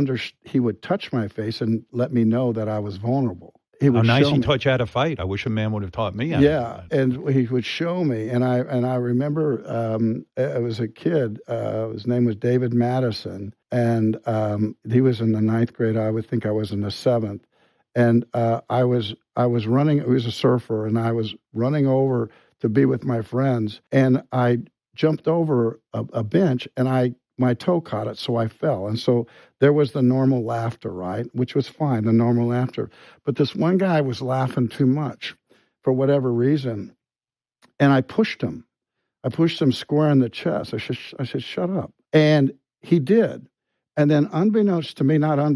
would touch my face and let me know that I was vulnerable. He How would nice show he me. taught you how to fight. I wish a man would have taught me how to fight. And he would show me, and I remember I was a kid. His name was David Madison, and he was in the 9th grade. I would think I was in the 7th, and I was running. He was a surfer, and I was running over to be with my friends, and I jumped over a bench, and my toe caught it, so I fell. And so there was the normal laughter, right, which was fine, the normal laughter. But this one guy was laughing too much for whatever reason, and I pushed him. I pushed him square in the chest. I said, shut up. And he did. And then unbeknownst to me,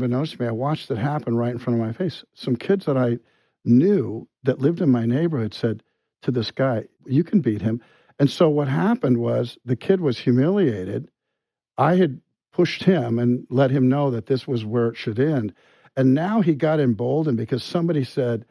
I watched it happen right in front of my face. Some kids that I knew that lived in my neighborhood said to this guy, you can beat him. And so what happened was the kid was humiliated. I had pushed him and let him know that this was where it should end. And now he got emboldened because somebody said,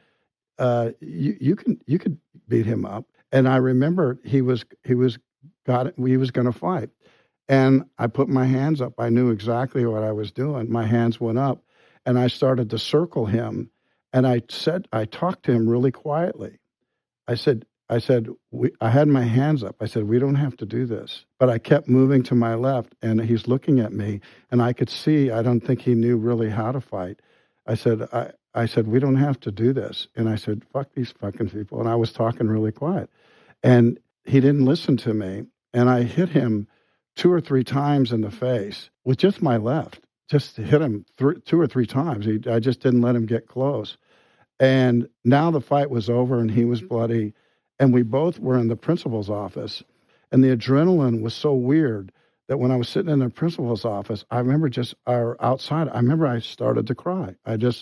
you could beat him up. And I remember he was going to fight. And I put my hands up. I knew exactly what I was doing. My hands went up, and I started to circle him. And I talked to him really quietly. I said, I had my hands up. I said, we don't have to do this. But I kept moving to my left, and he's looking at me, and I could see, I don't think he knew really how to fight. I said, we don't have to do this. And I said, fuck these fucking people. And I was talking really quiet. And he didn't listen to me. And I hit him 2 or 3 times in the face with just my left. Just hit him 2 or 3 times. I just didn't let him get close. And now the fight was over, and he was bloody. And we both were in the principal's office. And the adrenaline was so weird that when I was sitting in the principal's office, I remember outside, I started to cry.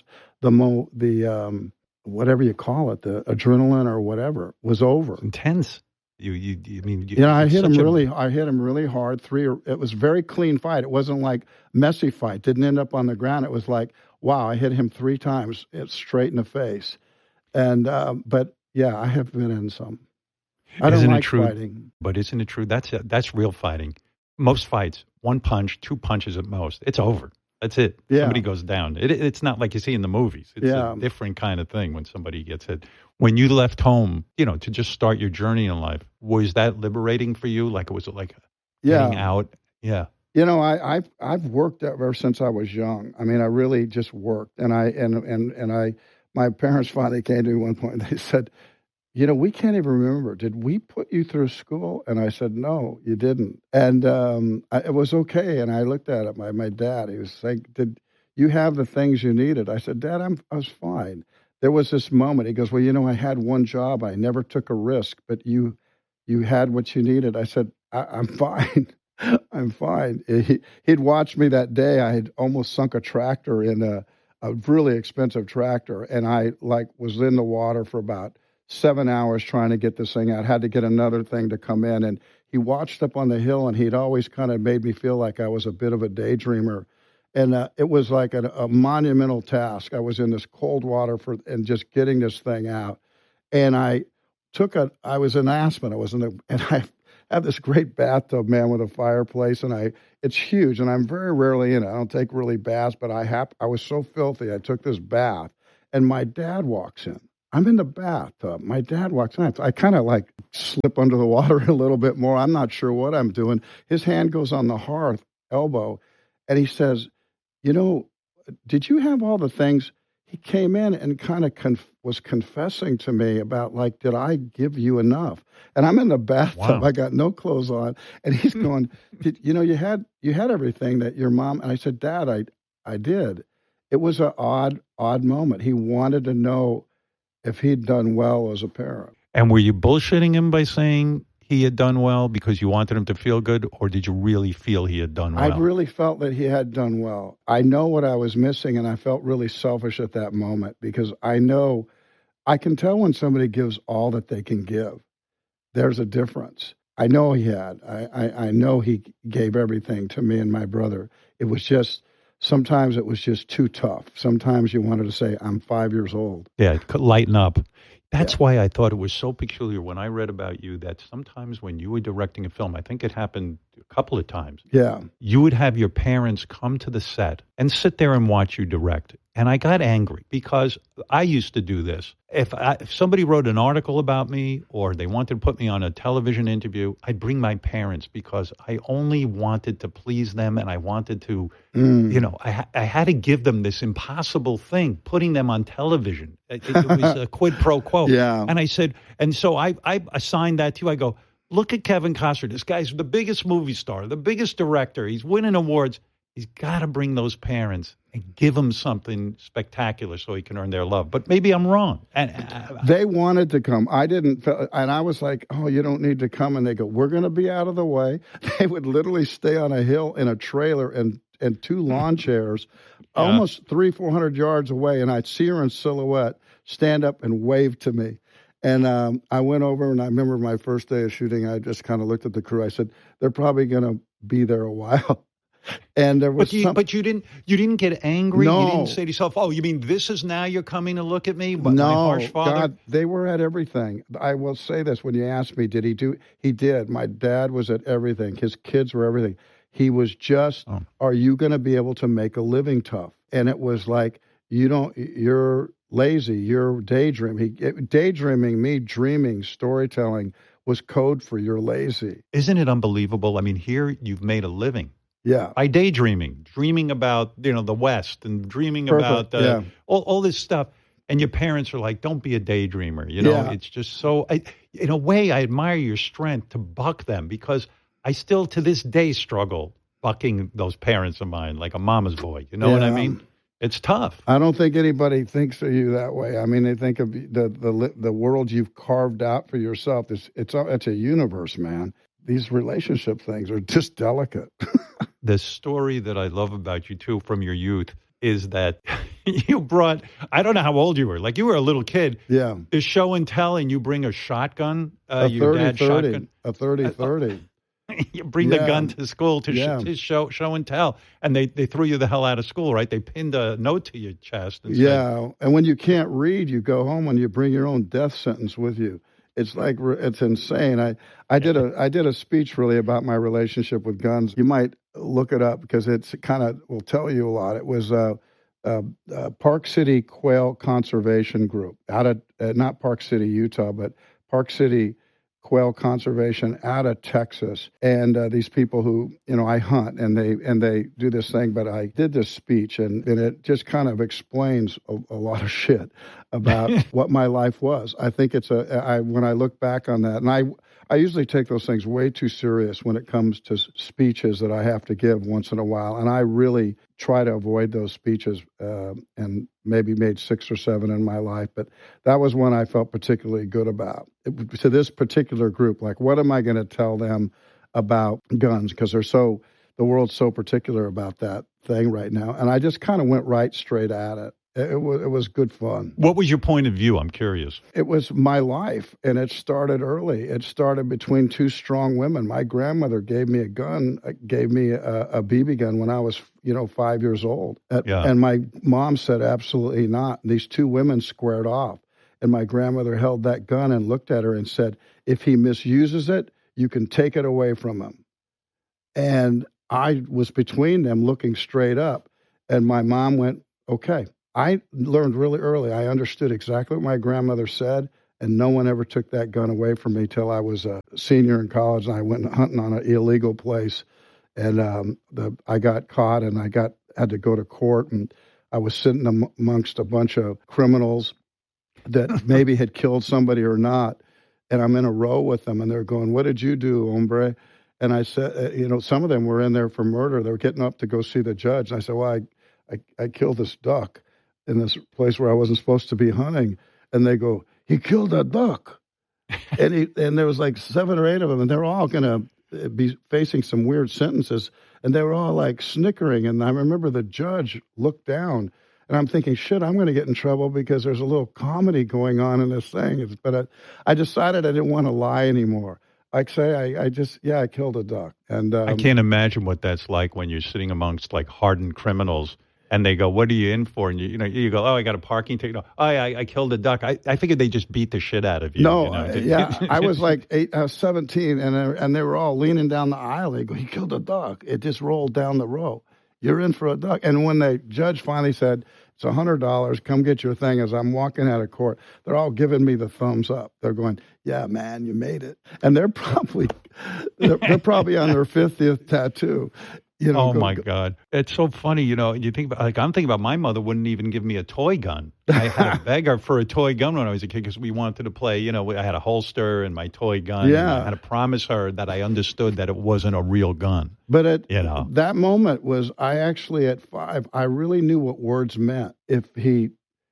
Whatever you call it, the adrenaline or whatever was over. It's intense. I hit him really hard. It was a very clean fight. It wasn't like messy fight. Didn't end up on the ground. It was like, wow, I hit him 3 times. It's straight in the face. And, but yeah, I have been in some. I don't like fighting. But isn't it true? That's real fighting. Most fights, 1 punch, 2 punches at most. It's over. That's it. Yeah. Somebody goes down. It's not like you see in the movies. It's a different kind of thing when somebody gets hit. When you left home, to just start your journey in life, was that liberating for you? Like, was it like getting out? Yeah. I've worked ever since I was young. I mean, I really just worked. And my parents finally came to me one point and they said, we can't even remember. Did we put you through school? And I said, no, you didn't. And it was okay. And I looked at it. My dad, he was saying, did you have the things you needed? I said, Dad, I was fine. There was this moment. He goes, well, I had one job. I never took a risk, but you had what you needed. I said, I'm fine. I'm fine. He'd watched me that day. I had almost sunk a tractor in a really expensive tractor. And I was in the water for about 7 hours trying to get this thing out. Had to get another thing to come in. And he watched up on the hill, and he'd always kind of made me feel like I was a bit of a daydreamer. And it was like a monumental task. I was in this cold water and just getting this thing out. And I was in Aspen. And have this great bathtub, man, with a fireplace, and it's huge, and I'm very rarely in it. I don't take really baths, but I was so filthy, I took this bath, and my dad walks in. I'm in the bathtub. My dad walks in. I kind of like slip under the water a little bit more. I'm not sure what I'm doing. His hand goes on the hearth, elbow, and he says, did you have all the things? He came in and kind of was confessing to me about, like, did I give you enough? And I'm in the bathtub. Wow. I got no clothes on. And he's going, you had everything that your mom. And I said, Dad, I did. It was an odd moment. He wanted to know if he'd done well as a parent. And were you bullshitting him by saying he had done well because you wanted him to feel good, or did you really feel he had done well? I really felt that he had done well. I know what I was missing, and I felt really selfish at that moment because I can tell when somebody gives all that they can give. There's a difference. I know he had. I know he gave everything to me and my brother. It was just, sometimes it was just too tough. Sometimes you wanted to say, I'm 5 years old. Yeah, it could lighten up. That's why I thought it was so peculiar when I read about you that sometimes when you were directing a film, I think it happened a couple of times. Yeah. You would have your parents come to the set and sit there and watch you direct. And I got angry because I used to do this. If somebody wrote an article about me or they wanted to put me on a television interview, I'd bring my parents because I only wanted to please them and I wanted to, I had to give them this impossible thing, putting them on television. It was a quid pro quo. Yeah. And I said, and so I assigned that to you. I go, look at Kevin Costner. This guy's the biggest movie star, the biggest director. He's winning awards. He's got to bring those parents and give them something spectacular so he can earn their love. But maybe I'm wrong. And they wanted to come. I didn't. And I was like, oh, you don't need to come. And they go, we're going to be out of the way. They would literally stay on a hill in a trailer and two lawn chairs, almost 300-400 yards away. And I'd see her in silhouette stand up and wave to me. And I went over, and I remember my first day of shooting, I just kind of looked at the crew. I said, they're probably going to be there a while. And there was but you didn't get angry. No. You didn't say to yourself, "Oh, you mean this is now you're coming to look at me?" But no, my harsh father. God, they were at everything. I will say this: when you asked me, did he do? He did. My dad was at everything. His kids were everything. He was just, are you going to be able to make a living tough? And it was like, you're lazy. You're daydreaming. Daydreaming, me dreaming, storytelling was code for you're lazy. Isn't it unbelievable? I mean, here you've made a living. Yeah. By daydreaming, dreaming about, the West and dreaming Perfect. about all this stuff. And your parents are like, don't be a daydreamer. It's just so, in a way, I admire your strength to buck them because I still to this day struggle bucking those parents of mine like a mama's boy. You know what I mean? It's tough. I don't think anybody thinks of you that way. I mean, they think of the world you've carved out for yourself. It's a universe, man. These relationship things are just delicate. The story that I love about you, too, from your youth is that you brought, I don't know how old you were, like you were a little kid. Yeah. Is show and tell, and you bring a shotgun, your dad's 30-30. Shotgun. A 30-30. You bring the gun to school to show and tell, and they threw you the hell out of school, right? They pinned a note to your chest. And said, and when you can't read, you go home and you bring your own death sentence with you. It's like, it's insane. I did a speech really about my relationship with guns. You might look it up because it's kind of will tell you a lot. It was Park City Quail Conservation Group out of not Park City, Utah, but Park City Quail Conservation out of Texas. And these people who I hunt and they do this thing. But I did this speech and it just kind of explains a lot of shit about what my life was. I think it's when I look back on that, and I usually take those things way too serious when it comes to speeches that I have to give once in a while. And I really try to avoid those speeches and maybe made 6 or 7 in my life. But that was one I felt particularly good about. To this particular group, like, what am I going to tell them about guns? Because the world's so particular about that thing right now. And I just kind of went right straight at it. It was good fun. What was your point of view? I'm curious. It was my life, and it started early. It started between two strong women. My grandmother gave me a BB gun when I was, 5 years old. And my mom said, absolutely not. And these two women squared off. And my grandmother held that gun and looked at her and said, if he misuses it, you can take it away from him. And I was between them looking straight up, and my mom went, okay. I learned really early. I understood exactly what my grandmother said, and no one ever took that gun away from me till I was a senior in college, and I went hunting on an illegal place, and I got caught, and had to go to court, and I was sitting amongst a bunch of criminals that maybe had killed somebody or not, and I'm in a row with them, and they're going, "What did you do, hombre?" And I said, some of them were in there for murder. They were getting up to go see the judge. And I said, well, I killed this duck in this place where I wasn't supposed to be hunting. And they go, he killed a duck. and there was like 7 or 8 of them, and they're all going to be facing some weird sentences. And they were all like snickering. And I remember the judge looked down, and I'm thinking, shit, I'm going to get in trouble because there's a little comedy going on in this thing. But I decided I didn't want to lie anymore. I say I killed a duck. And I can't imagine what that's like when you're sitting amongst like hardened criminals and they go, what are you in for? And you go, oh, I got a parking ticket. No, oh, I killed a duck. I figured they just beat the shit out of you. No, I was like 17, and they were all leaning down the aisle. They go, he killed a duck. It just rolled down the row. You're in for a duck. And when the judge finally said, it's $100, come get your thing, as I'm walking out of court, they're all giving me the thumbs up. They're going, yeah, man, you made it. And they're probably on their 50th tattoo. Oh my God. It's so funny, you think about, I'm thinking about my mother wouldn't even give me a toy gun. I had to beg her for a toy gun when I was a kid because we wanted to play, I had a holster and my toy gun. Yeah. And I had to promise her that I understood that it wasn't a real gun. But that moment was, I actually at 5, I really knew what words meant. If he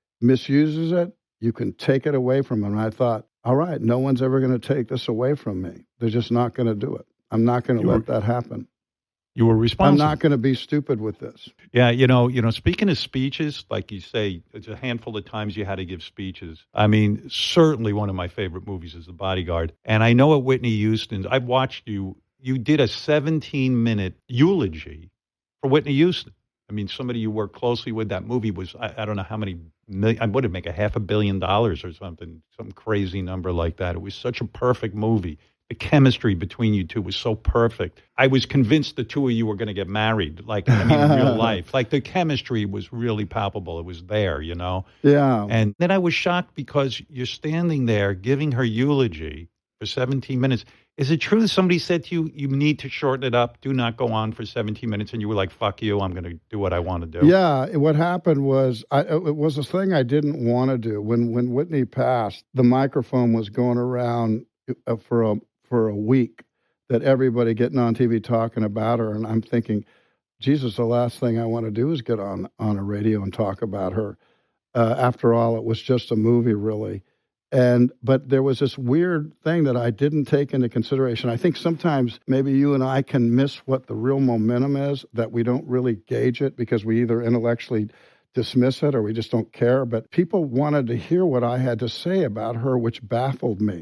misuses it, you can take it away from him. And I thought, all right, no one's ever going to take this away from me. They're just not going to do it. I'm not going to let that happen. You were responsible. I'm not going to be stupid with this. Yeah, speaking of speeches, like you say, it's a handful of times you had to give speeches. I mean, certainly one of my favorite movies is The Bodyguard. And I know at Whitney Houston's, I've watched you did a 17-minute eulogy for Whitney Houston. I mean, somebody you worked closely with, that movie was, I don't know how many million, I would have make $500 million or something, some crazy number like that. It was such a perfect movie. The chemistry between you two was so perfect. I was convinced the two of you were going to get married, in real life. Like, the chemistry was really palpable. It was there, Yeah. And then I was shocked because you're standing there giving her eulogy for 17 minutes. Is it true that somebody said to you, you need to shorten it up, do not go on for 17 minutes, and you were like, fuck you, I'm going to do what I want to do? Yeah, what happened was, it was a thing I didn't want to do. When Whitney passed, the microphone was going around for a week, that everybody getting on TV talking about her. And I'm thinking, Jesus, the last thing I want to do is get on a radio and talk about her. After all, it was just a movie, really. But there was this weird thing that I didn't take into consideration. I think sometimes maybe you and I can miss what the real momentum is, that we don't really gauge it because we either intellectually dismiss it or we just don't care. But people wanted to hear what I had to say about her, which baffled me.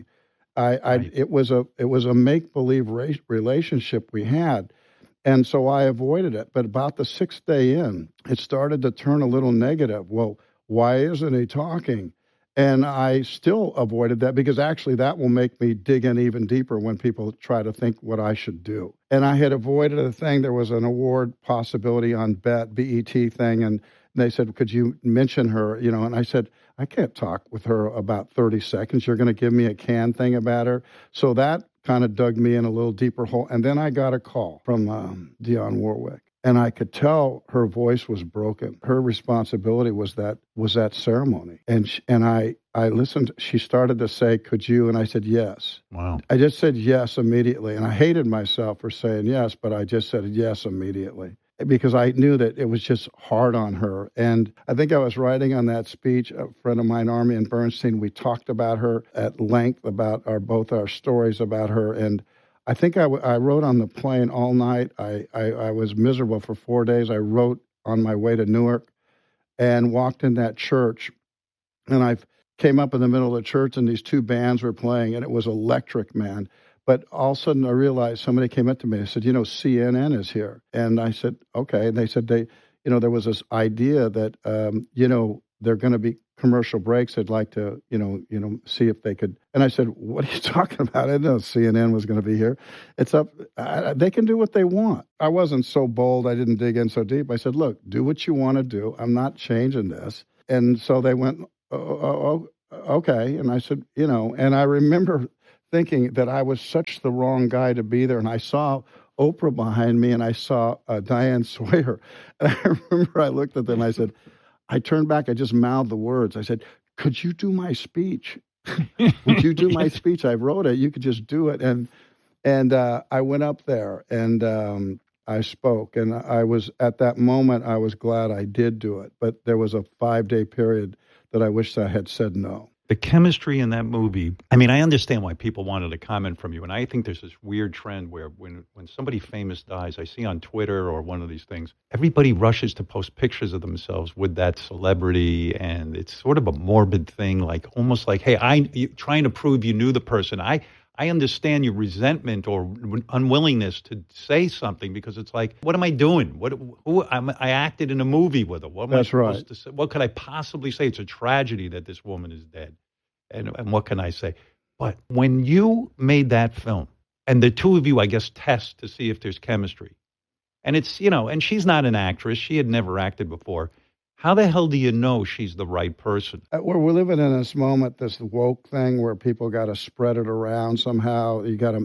It was a make-believe relationship we had, and so I avoided it. But about the 6th day in, it started to turn a little negative. Well, why isn't he talking? And I still avoided that because actually that will make me dig in even deeper when people try to think what I should do. And I had avoided a thing. There was an award possibility on BET thing, and they said, could you mention her? And I said, I can't talk with her about 30 seconds. You're going to give me a canned thing about her. So that kind of dug me in a little deeper hole. And then I got a call from Dionne Warwick, and I could tell her voice was broken. Her responsibility was that ceremony. And I listened. She started to say, could you? And I said, yes. Wow. I just said yes immediately. And I hated myself for saying yes, but I just said yes immediately, because I knew that it was just hard on her. And I think I was writing on that speech, a friend of mine, Armin Bernstein, we talked about her at length, about both our stories about her. And I think I wrote on the plane all night. I was miserable for 4 days. I wrote on my way to Newark and walked in that church. And I came up in the middle of the church, and these 2 bands were playing, and it was electric, man. But all of a sudden I realized somebody came up to me and said, CNN is here. And I said, okay. And they said, there was this idea that, they're going to be commercial breaks. They'd like to, see if they could. And I said, what are you talking about? I didn't know CNN was going to be here. It's up. They can do what they want. I wasn't so bold. I didn't dig in so deep. I said, look, do what you want to do. I'm not changing this. And so they went, oh, okay. And I said, and I remember thinking that I was such the wrong guy to be there. And I saw Oprah behind me and I saw Diane Sawyer. And I remember I looked at them and I said, I turned back, I just mouthed the words. I said, could you do my speech? Would you do my speech? I wrote it. You could just do it. And I went up there and I spoke. And I was, at that moment, I was glad I did do it. But there was a 5-day period that I wished I had said no. The chemistry in that movie, I mean, I understand why people wanted a comment from you. And I think there's this weird trend where when somebody famous dies, I see on Twitter or one of these things, everybody rushes to post pictures of themselves with that celebrity. And it's sort of a morbid thing, like almost like, hey, you're trying to prove you knew the person. I understand your resentment or unwillingness to say something because it's like, what am I doing? I acted in a movie with her. What am That's I supposed right. to say? What could I possibly say? It's a tragedy that this woman is dead. And what can I say? But when you made that film, and the two of you, I guess, test to see if there's chemistry, and it's, and she's not an actress. She had never acted before. How the hell do you know she's the right person? We're living in this moment, this woke thing where people got to spread it around somehow. You got to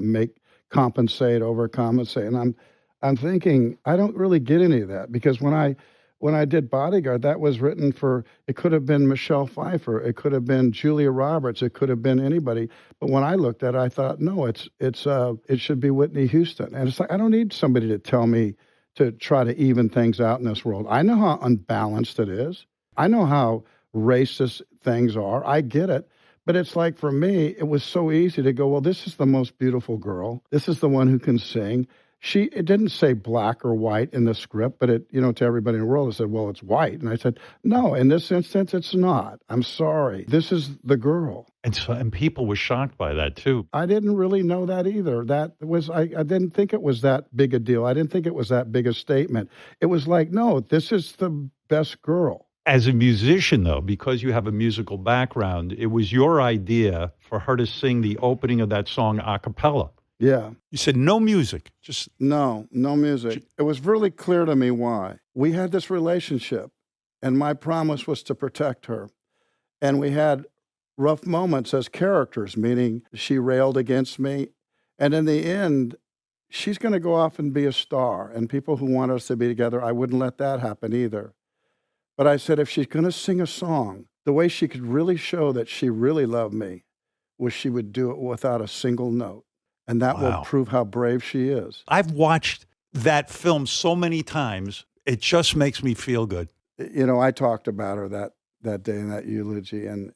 overcompensate. And I'm thinking, I don't really get any of that because when I did Bodyguard, that was written for, it could have been Michelle Pfeiffer. It could have been Julia Roberts. It could have been anybody. But when I looked at it, I thought, no, it should be Whitney Houston. And it's like, I don't need somebody to tell me to try to even things out in this world. I know how unbalanced it is. I know how racist things are. I get it. But it's like, for me, it was so easy to go, well, this is the most beautiful girl. This is the one who can sing. It didn't say black or white in the script, but it, to everybody in the world, it said, well, it's white. And I said, no, in this instance, it's not. I'm sorry. This is the girl. And people were shocked by that, too. I didn't really know that either. I didn't think it was that big a deal. I didn't think it was that big a statement. It was like, no, this is the best girl. As a musician, though, because you have a musical background, it was your idea for her to sing the opening of that song a cappella. Yeah. You said no music, just... No music. It was really clear to me why. We had this relationship, and my promise was to protect her. And we had rough moments as characters, meaning she railed against me. And in the end, she's going to go off and be a star. And people who want us to be together, I wouldn't let that happen either. But I said, if she's going to sing a song, the way she could really show that she really loved me was she would do it without a single note. And that will prove how brave she is. I've watched that film so many times. It just makes me feel good. I talked about her that day in that eulogy, and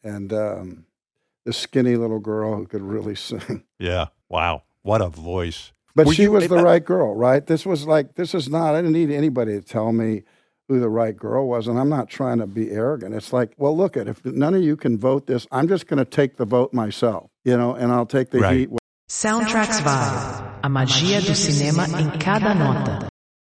the skinny little girl who could really sing. Yeah. Wow. What a voice. But she was the right girl, right? I didn't need anybody to tell me who the right girl was, and I'm not trying to be arrogant. It's like, well, look, if none of you can vote this, I'm just going to take the vote myself, and I'll take the heat. Soundtracks Vibe, a magia do cinema em cada nota.